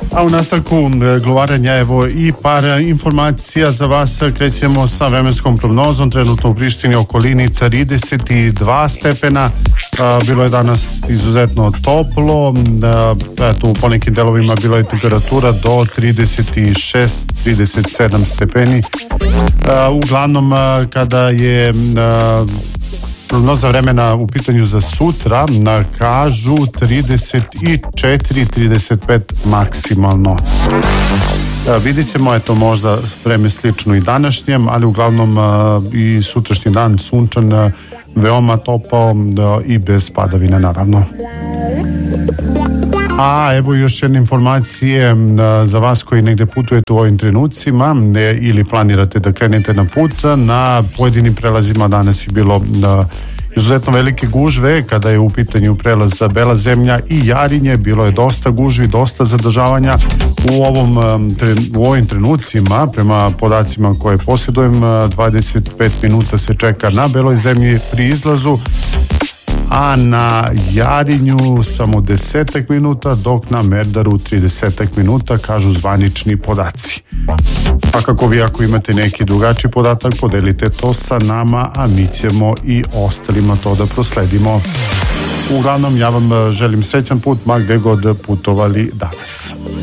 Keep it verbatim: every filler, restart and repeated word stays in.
A u nastavku glovarenja evo i par informacija za vas. Krećemo sa vremenskom prognozom. Trenutno u Prištini okolini trideset dva stepena. Bilo je danas izuzetno toplo. Eto, u ponekim delovima bilo je temperatura do trideset šest trideset sedam stepeni. Uglavnom kada je prognoza vremena u pitanju za sutra, kažu trideset četiri trideset pet maksimalno. Vidjet ćemo, eto, možda vreme slično i današnjem, ali uglavnom i sutrašnji dan sunčan, veoma topao i bez padavina, naravno. A evo još jedne informacije za vas koji negde putujete u ovim trenucima ili planirate da krenete na put. Na pojedinim prelazima danas je bilo izuzetno velike gužve kada je u pitanju prelaz za Bela zemlja i Jarinje. Bilo je dosta gužvi, dosta zadržavanja u ovom u ovim trenucima. Prema podacima koje posjedujem, dvadeset pet minuta se čeka na Beloj zemlji pri izlazu, a na Jarinju samo desetak minuta, dok na Merdaru tridesetak minuta, kažu zvanični podaci. Svakako vi ako imate neki drugačiji podatak, podelite to sa nama, a mi ćemo i ostalima to da prosledimo. Uglavnom, ja vam želim srećan put, ma gde god putovali danas.